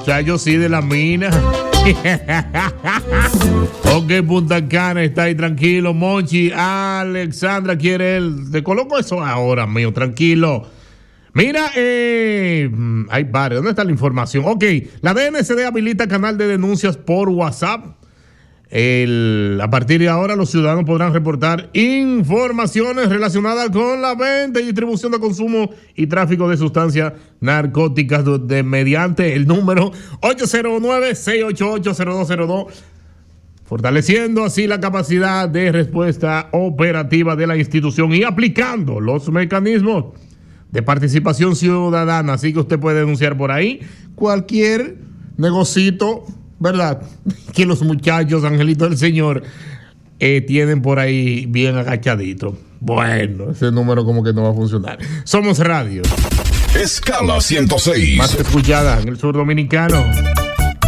muchachos sí de la mina. Ok, Punta Cana está ahí tranquilo. Monchi, Alexandra quiere él. Te coloco eso ahora, mío, tranquilo. Mira, hay varios. ¿Dónde está la información? Ok, la DNCD habilita canal de denuncias por WhatsApp. A partir de ahora los ciudadanos podrán reportar informaciones relacionadas con la venta y distribución de consumo y tráfico de sustancias narcóticas mediante el número 809-688-0202, fortaleciendo así la capacidad de respuesta operativa de la institución y aplicando los mecanismos de participación ciudadana. Así que usted puede denunciar por ahí cualquier negocito, ¿verdad?, que los muchachos, angelitos del Señor, tienen por ahí bien agachadito. Bueno, ese número como que no va a funcionar. Somos Radio Escala 106, más escuchada en el sur dominicano.